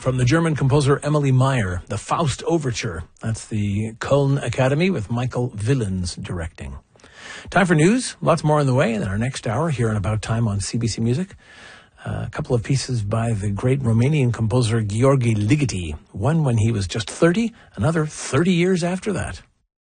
from the German composer Emily Meyer, the Faust Overture. That's the Köln Academy with Michael Villens directing. Time for news. Lots more on the way in our next hour here on About Time on CBC Music. A couple of pieces by the great Romanian composer Gheorghe Ligeti. One when he was just 30, another 30 years after that.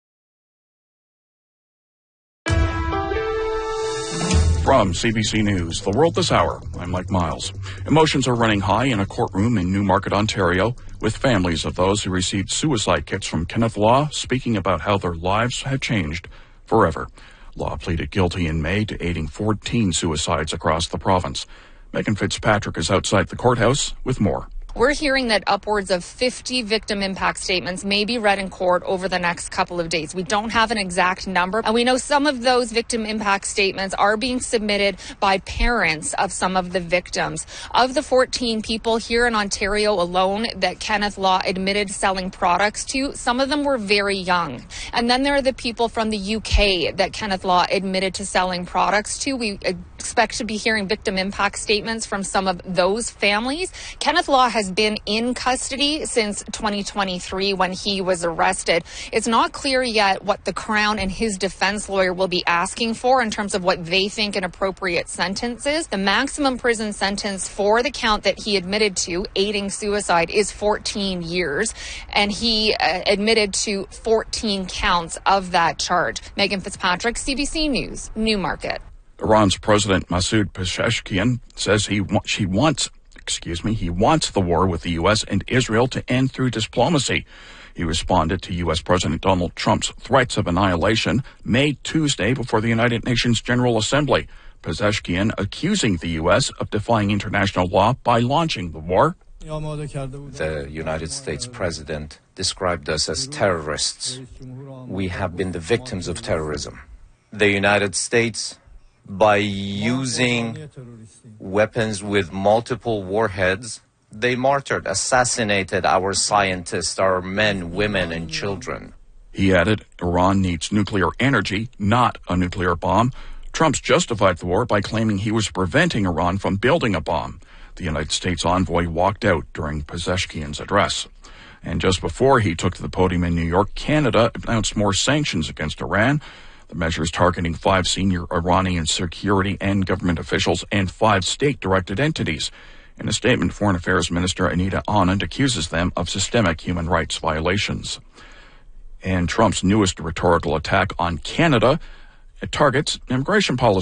From CBC News, The World This Hour, I'm Mike Miles. Emotions are running high in a courtroom in Newmarket, Ontario, with families of those who received suicide kits from Kenneth Law speaking about how their lives have changed forever. Law pleaded guilty in May to aiding 14 suicides across the province. Megan Fitzpatrick is outside the courthouse with more. We're hearing that upwards of 50 victim impact statements may be read in court over the next couple of days. We don't have an exact number, and we know some of those victim impact statements are being submitted by parents of some of the victims. Of the 14 people here in Ontario alone that Kenneth Law admitted selling products to, some of them were very young. And then there are the people from the UK that Kenneth Law admitted to selling products to. We expect to be hearing victim impact statements from some of those families. Kenneth Law has been in custody since 2023 when he was arrested. It's not clear yet what the Crown and his defense lawyer will be asking for in terms of what they think an appropriate sentence is. The maximum prison sentence for the count that he admitted to, aiding suicide, is 14 years, and he admitted to 14 counts of that charge. Megan Fitzpatrick, CBC News, Newmarket. Iran's President Masoud Pezeshkian says he wants the war with the U.S. and Israel to end through diplomacy. He responded to U.S. President Donald Trump's threats of annihilation made Tuesday before the United Nations General Assembly. Pezeshkian accusing the U.S. of defying international law by launching the war. The United States President described us as terrorists. We have been the victims of terrorism. The United States, by using weapons with multiple warheads, they martyred, assassinated our scientists, our men, women, and children. He added, Iran needs nuclear energy, not a nuclear bomb. Trump's justified the war by claiming he was preventing Iran from building a bomb. The United States envoy walked out during Pezeshkian's address. And just before he took to the podium in New York, Canada announced more sanctions against Iran. The measures targeting 5 senior Iranian security and government officials and 5 state-directed entities. In a statement, Foreign Affairs Minister Anita Anand accuses them of systemic human rights violations. And Trump's newest rhetorical attack on Canada targets immigration policy.